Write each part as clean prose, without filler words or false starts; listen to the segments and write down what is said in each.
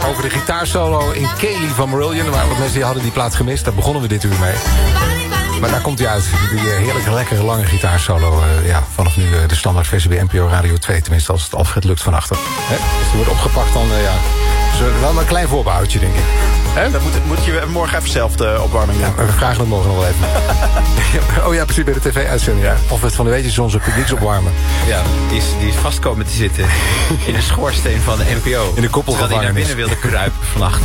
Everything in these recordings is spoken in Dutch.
over de gitaarsolo in Kelly van Marillion. Er waren wat mensen die hadden die plaat gemist. Daar begonnen we dit uur mee. Maar daar komt hij uit. Die heerlijke, lekkere, lange gitaarsolo. Vanaf nu de standaardversie bij NPO Radio 2. Tenminste, als het Alfred lukt van achter. Als die wordt opgepakt, dan dus wel een klein voorbehoudje, denk ik. Dan moet je morgen even zelf de opwarming doen. Ja, we vragen het morgen nog wel even. Oh ja, precies, bij de tv-uitzending. Ja. Of het van de weetjes onze publieksopwarmen. Ja, die is vast komen te zitten in de schoorsteen van de NPO. In de koppel van die naar binnen wilde kruipen vannacht.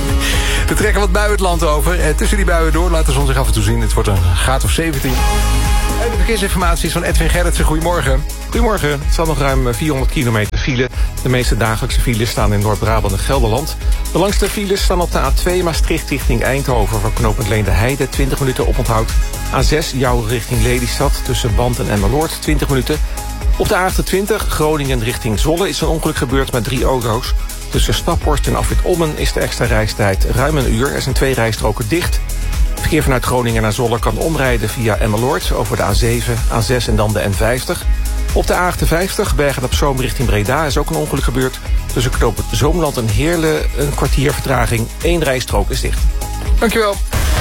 We trekken wat buien het land over. Tussen die buien door laat de zon zich af en toe zien. Het wordt een graad of 17. En de verkeersinformatie is van Edwin Gerritsen. Goedemorgen. Goedemorgen. Het staat nog ruim 400 kilometer file. De meeste dagelijkse files staan in Noord-Brabant en Gelderland. De langste files staan op de A2 Maastricht richting Eindhoven. Voor knooppunt Leende Heide 20 minuten oponthoud. A6 Jouwen richting Lelystad tussen Band en Emmeloord 20 minuten. Op de A28 Groningen richting Zwolle is een ongeluk gebeurd met 3 auto's. Tussen Staphorst en Afrit Ommen is de extra reistijd ruim een uur. Er zijn 2 rijstroken dicht. Verkeer vanuit Groningen naar Zwolle kan omrijden via Emmeloord over de A7, A6 en dan de N50. Op de A58 Bergen op Zoom richting Breda is ook een ongeluk gebeurd. Tussen knooppunt Zoomland en Heerlen een kwartier vertraging. 1 rijstrook is dicht. Dankjewel.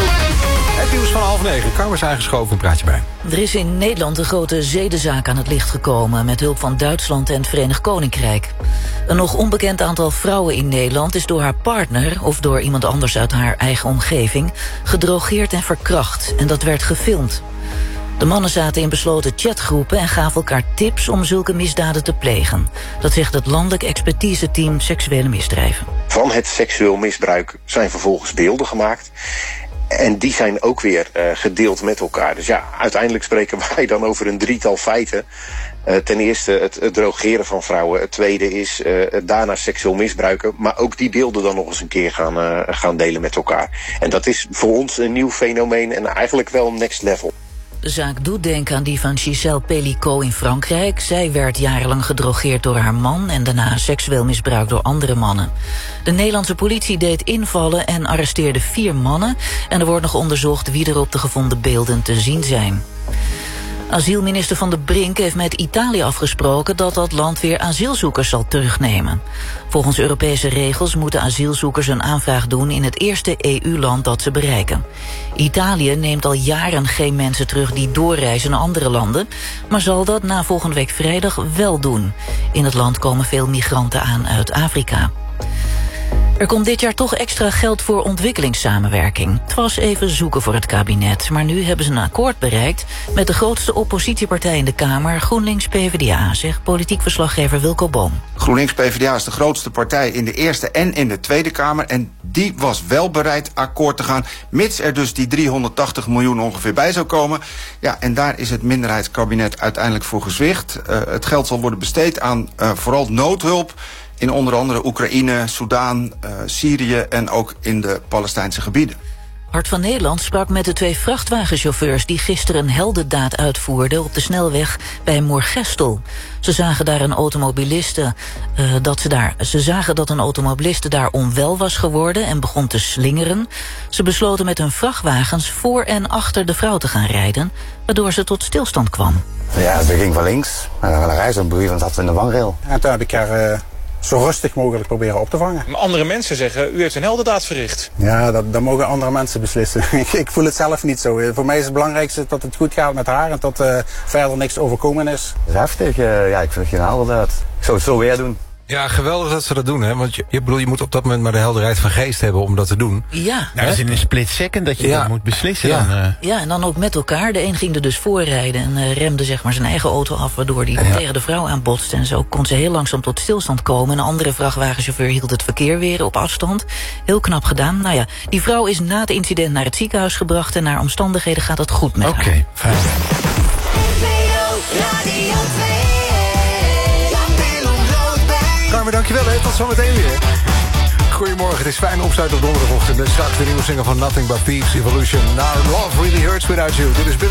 Het nieuws van 8:30. Carmen is aangeschoven, een praatje bij. Er is in Nederland een grote zedenzaak aan het licht gekomen met hulp van Duitsland en het Verenigd Koninkrijk. Een nog onbekend aantal vrouwen in Nederland is door haar partner of door iemand anders uit haar eigen omgeving gedrogeerd en verkracht. En dat werd gefilmd. De mannen zaten in besloten chatgroepen en gaven elkaar tips om zulke misdaden te plegen. Dat zegt het Landelijk Expertise-team Seksuele Misdrijven. Van het seksueel misbruik zijn vervolgens beelden gemaakt. En die zijn ook weer gedeeld met elkaar. Dus ja, uiteindelijk spreken wij dan over een 3-tal feiten. Ten eerste het drogeren van vrouwen. Het tweede is daarna seksueel misbruiken. Maar ook die beelden dan nog eens een keer gaan delen met elkaar. En dat is voor ons een nieuw fenomeen en eigenlijk wel een next level. De zaak doet denken aan die van Gisèle Pelicot in Frankrijk. Zij werd jarenlang gedrogeerd door haar man en daarna seksueel misbruikt door andere mannen. De Nederlandse politie deed invallen en arresteerde 4 mannen. En er wordt nog onderzocht wie er op de gevonden beelden te zien zijn. Asielminister Van der Brink heeft met Italië afgesproken dat dat land weer asielzoekers zal terugnemen. Volgens Europese regels moeten asielzoekers een aanvraag doen in het eerste EU-land dat ze bereiken. Italië neemt al jaren geen mensen terug die doorreizen naar andere landen, maar zal dat na volgende week vrijdag wel doen. In het land komen veel migranten aan uit Afrika. Er komt dit jaar toch extra geld voor ontwikkelingssamenwerking. Het was even zoeken voor het kabinet, maar nu hebben ze een akkoord bereikt met de grootste oppositiepartij in de Kamer, GroenLinks-PVDA, zegt politiek verslaggever Wilco Boom. GroenLinks-PVDA is de grootste partij in de Eerste en in de Tweede Kamer en die was wel bereid akkoord te gaan, mits er dus die 380 miljoen ongeveer bij zou komen. Ja, en daar is het minderheidskabinet uiteindelijk voor gezwicht. Het geld zal worden besteed aan vooral noodhulp in onder andere Oekraïne, Soudaan, Syrië en ook in de Palestijnse gebieden. Hart van Nederland sprak met de 2 vrachtwagenchauffeurs die gisteren een heldendaad uitvoerden op de snelweg bij Moergestel. Ze zagen daar een automobiliste dat een automobiliste daar onwel was geworden en begon te slingeren. Ze besloten met hun vrachtwagens voor en achter de vrouw te gaan rijden, waardoor ze tot stilstand kwam. Ja, ze ging van links naar rechts en boeien zat in de vangrail. En toen heb ik haar zo rustig mogelijk proberen op te vangen. Maar andere mensen zeggen, u heeft een heldendaad verricht. Ja, dat mogen andere mensen beslissen. Ik voel het zelf niet zo. Voor mij is het belangrijkste dat het goed gaat met haar en dat verder niks overkomen is. Dat is heftig. Ja, ik vind het geen heldendaad. Ik zou het zo weer doen. Ja, geweldig dat ze dat doen, hè? Want je moet op dat moment maar de helderheid van geest hebben om dat te doen. Ja. Nou, dat is in een split second dat je dat moet beslissen. Ja. Dan, Ja, en dan ook met elkaar. De een ging er dus voorrijden en remde zeg maar zijn eigen auto af, waardoor hij tegen de vrouw aanbotste. En zo kon ze heel langzaam tot stilstand komen. Een andere vrachtwagenchauffeur hield het verkeer weer op afstand. Heel knap gedaan. Nou ja, die vrouw is na het incident naar het ziekenhuis gebracht en naar omstandigheden gaat het goed met haar. Oké, fijn. Carmen, dankjewel, hè. Tot zometeen weer. Goedemorgen, het is fijn opsluiten op donderdagochtend. Straks de nieuwe single van Nothing But Thieves, Evolution. Now Love Really Hurts Without You. Dit is Billy.